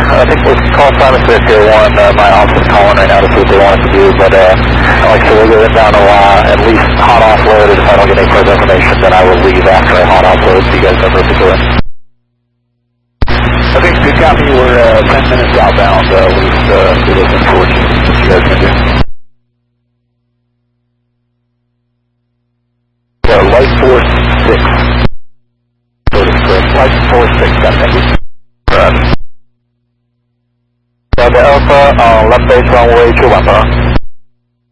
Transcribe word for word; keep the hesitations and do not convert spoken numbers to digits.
I think we'll call Simon Smith here one. Uh, my office is calling right now to see what they want us to do, but uh, like I said, we'll go down a while, at least hot offload, and if I don't get any further information, then I will leave after I hot offload, so you guys know where to go in. Okay, good copy. We're uh, ten minutes outbound. Uh, we'll just uh, do this in for what you, what you guys can do. So, light force six. Light force six, got that. Right. Delta Alpha, uh, left base runway two one.